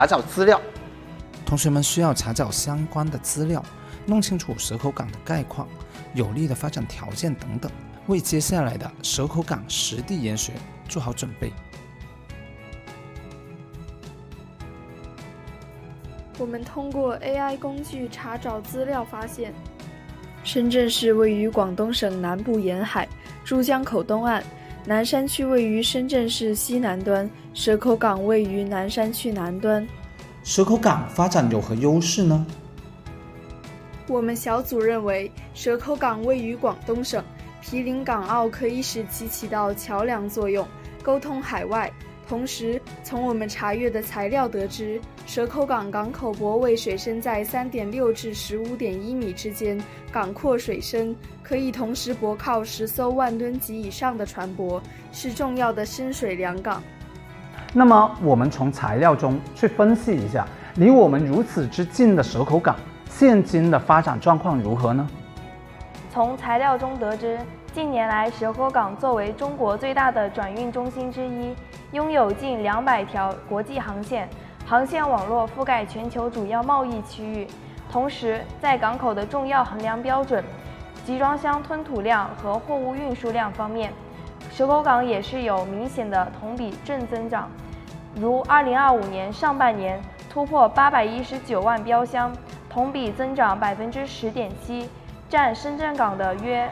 查找资料。 同学们需要查找相关的资料，弄清楚蛇口港的概况、有利的发展条件等等，为接下来的蛇口港实地研学做好准备。 我们通过 AI 工具查找资料发现，深圳市位于广东省南部沿海，珠江口东岸，南山区位于深圳市西南端，蛇口港位于南山区南端。 蛇口港发展有何优势呢？ 我们小组认为，蛇口港位于广东省，毗邻港澳，可以使其起到桥梁作用，沟通海外。同时，从我们查阅的材料得知，蛇口港港口泊位水深在 3.6 至 15.1 米之间，港阔水深，可以同时泊靠10艘万吨级以上的船舶，是重要的深水良港。 那么我们从材料中去分析一下，离我们如此之近的蛇口港现今的发展状况如何呢？ 从材料中得知，近年来蛇口港作为中国最大的转运中心之一，拥有近200条国际航线，航线网络覆盖全球主要贸易区域。同时，在港口的重要衡量标准集装箱吞吐量和货物运输量方面，蛇口港也是有明显的同比正增长，如2025年上半年突破819万标箱，同比增长10.7%，占深圳港的约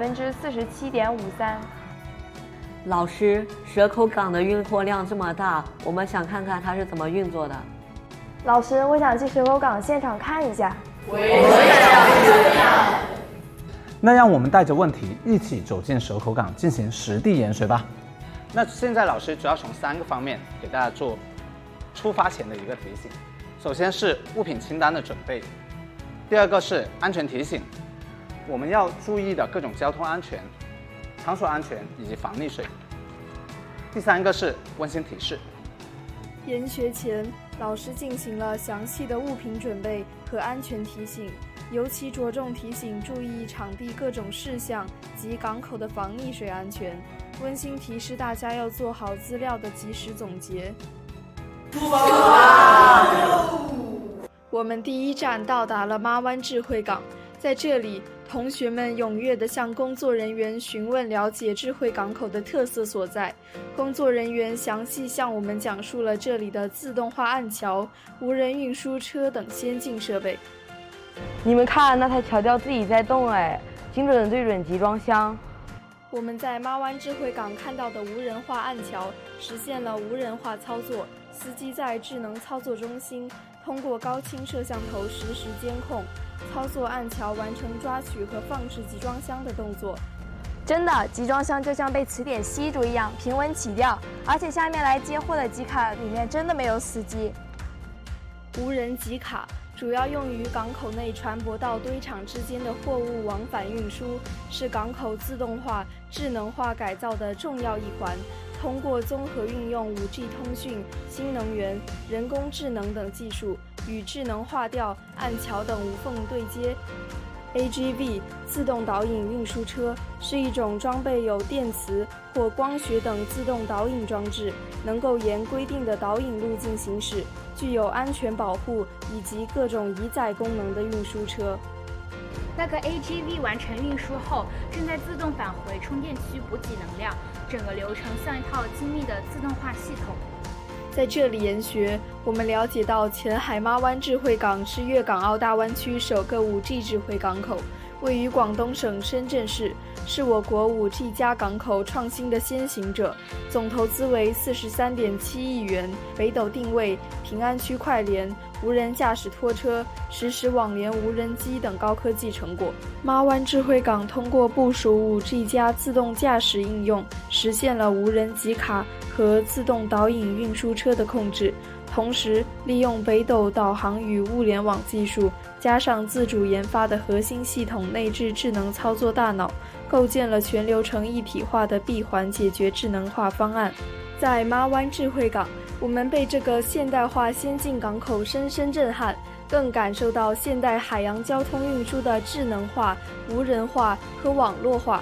47.53%。 老师，蛇口港的运货量这么大，我们想看看它是怎么运作的。 老师，我想去蛇口港现场看一下。 我也要。 那让我们带着问题一起走进蛇口港进行实地研学吧。那现在老师主要从3个方面给大家做出发前的一个提醒。首先是物品清单的准备，第二个是安全提醒，我们要注意的各种交通安全、场所安全以及防溺水。第3个是温馨提示。 研学前，老师进行了详细的物品准备和安全提醒，尤其着重提醒注意场地各种事项及港口的防溺水安全，温馨提示大家要做好资料的及时总结。出发！我们第一站到达了妈湾智慧港，在这里，同学们踊跃地向工作人员询问了解智慧港口的特色所在。工作人员详细向我们讲述了这里的自动化岸桥、无人运输车等先进设备。 你们看，那台桥吊自己在动哎，精准对准集装箱。 我们在妈湾智慧港看到的无人化岸桥，实现了无人化操作，司机在智能操作中心通过高清摄像头实时监控，操作岸桥完成抓取和放置集装箱的动作。 真的，集装箱就像被词典吸住一样平稳起吊，而且下面来接货的集卡里面真的没有司机。 无人集卡主要用于港口内船舶到堆场之间的货物往返运输，是港口自动化、智能化改造的重要一环。通过综合运用 5G 通讯、新能源、人工智能等技术，与智能化吊、岸桥等无缝对接。AGV 自动导引运输车是一种装备有电磁或光学等自动导引装置，能够沿规定的导引路径行驶，具有安全保护以及各种移载功能的运输车。 那个 AGV 完成运输后，正在自动返回充电区补给能量，整个流程像一套精密的自动化系统。 在这里研学，我们了解到前海妈湾智慧港是粤港澳大湾区首个 5G 智慧港口，位于广东省深圳市，是我国 5G 加港口创新的先行者，总投资为43.7亿元，北斗定位、平安区快联、无人驾驶拖车、实时网联无人机等高科技成果。妈湾智慧港通过部署 5G 加自动驾驶应用，实现了无人集卡和自动导引运输车的控制，同时利用北斗导航与物联网技术，加上自主研发的核心系统内置智能操作大脑，构建了全流程一体化的闭环解决智能化方案。在妈湾智慧港，我们被这个现代化先进港口深深震撼，更感受到现代海洋交通运输的智能化、无人化和网络化。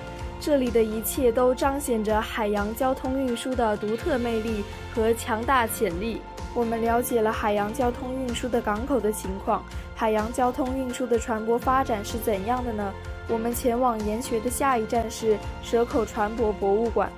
这里的一切都彰显着海洋交通运输的独特魅力和强大潜力。我们了解了海洋交通运输的港口的情况，海洋交通运输的船舶发展是怎样的呢？我们前往研学的下一站是蛇口船舶博物馆。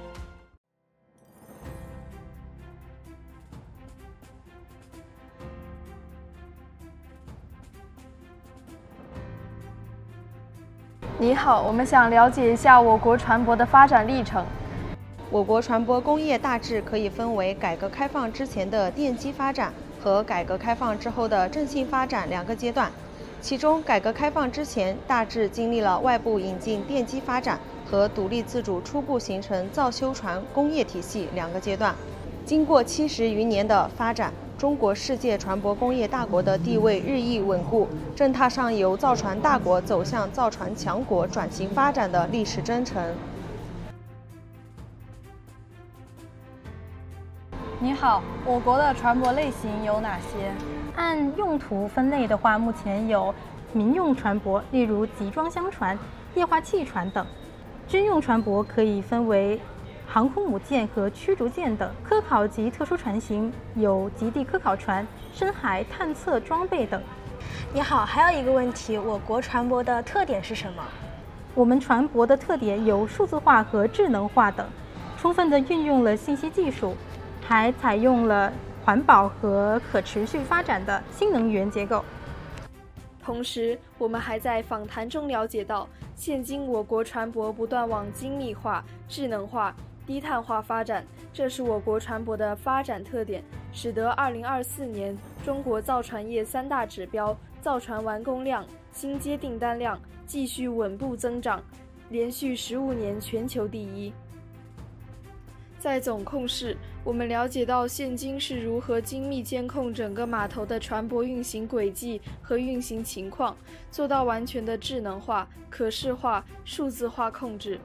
你好，我们想了解一下我国船舶的发展历程。 我国船舶工业大致可以分为改革开放之前的奠基发展和改革开放之后的振兴发展两个阶段。其中，改革开放之前大致经历了外部引进奠基发展和独立自主初步形成造修船工业体系两个阶段。经过70余年的发展，中国世界船舶工业大国的地位日益稳固，正踏上由造船大国走向造船强国转型发展的历史征程。 你好，我国的船舶类型有哪些？ 按用途分类的话，目前有民用船舶，例如集装箱船、液化气船等；军用船舶可以分为航空母舰和驱逐舰等；科考及特殊船型有极地科考船、深海探测装备等。 你好，还有一个问题，我国船舶的特点是什么？ 我们船舶的特点有数字化和智能化等，充分地运用了信息技术，还采用了环保和可持续发展的新能源结构。 同时，我们还在访谈中了解到，现今我国船舶不断往精密化、智能化、低碳化发展，这是我国船舶的发展特点，使得2024年中国造船业3大指标造船完工量、新接订单量继续稳步增长，连续15年全球第一。在总控室，我们了解到现今是如何精密监控整个码头的船舶运行轨迹和运行情况，做到完全的智能化、可视化、数字化控制。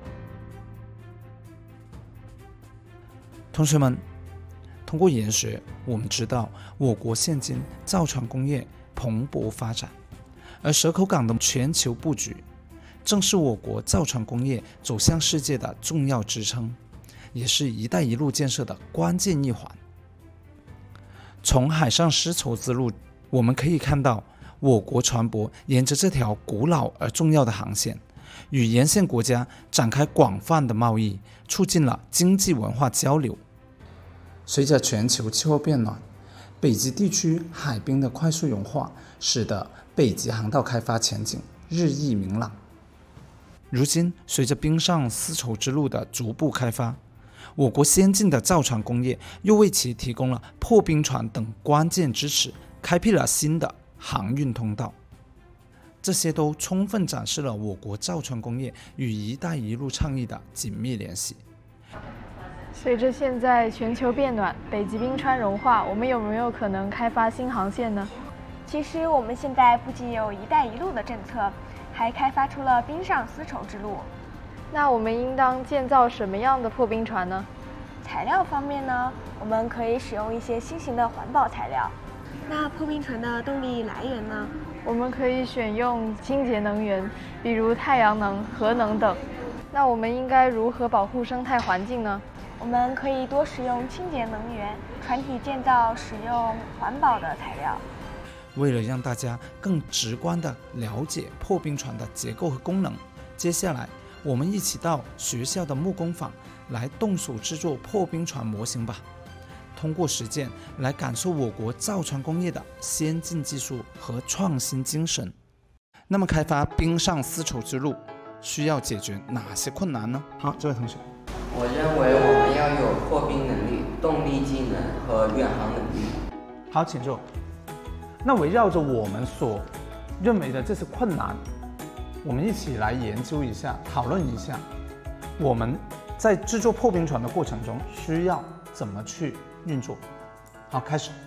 同学们，通过研学，我们知道我国现今造船工业蓬勃发展，而蛇口港的全球布局，正是我国造船工业走向世界的重要支撑，也是一带一路建设的关键一环。从海上丝绸之路，我们可以看到我国船舶沿着这条古老而重要的航线，与沿线国家展开广泛的贸易，促进了经济文化交流。随着全球气候变暖，北极地区海冰的快速融化，使得北极航道开发前景日益明朗。如今，随着冰上丝绸之路的逐步开发，我国先进的造船工业又为其提供了破冰船等关键支持，开辟了新的航运通道。这些都充分展示了我国造船工业与“一带一路”倡议的紧密联系。 随着现在全球变暖，北极冰川融化，我们有没有可能开发新航线呢？ 其实我们现在不仅有“一带一路”的政策，还开发出了冰上丝绸之路。 那我们应当建造什么样的破冰船呢？ 材料方面呢，我们可以使用一些新型的环保材料。那破冰船的动力来源呢？ 我们可以选用清洁能源，比如太阳能、核能等。那我们应该如何保护生态环境呢？ 我们可以多使用清洁能源，船体建造使用环保的材料。 为了让大家更直观地了解破冰船的结构和功能，接下来我们一起到学校的木工坊来动手制作破冰船模型吧。通过实践来感受我国造船工业的先进技术和创新精神。那么开发冰上丝绸之路需要解决哪些困难呢？好，这位同学。 我认为我们要有破冰能力、动力技能和远航能力。 好，请坐。那围绕着我们所认为的这些困难，我们一起来研究一下、讨论一下，我们在制作破冰船的过程中需要怎么去运作。好，开始。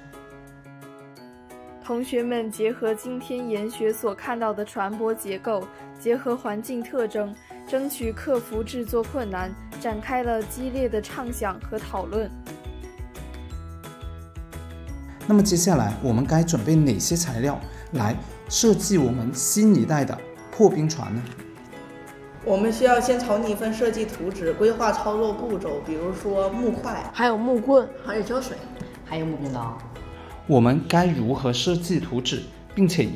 同学们结合今天研学所看到的船舶结构，结合环境特征，争取克服制作困难，展开了激烈的畅想和讨论。 那么接下来我们该准备哪些材料来设计我们新一代的破冰船呢？ 我们需要先草拟一份设计图纸，规划操作步骤，比如说木块， 还有木棍，还有胶水， 还有木工刀。 我们该如何设计图纸，并且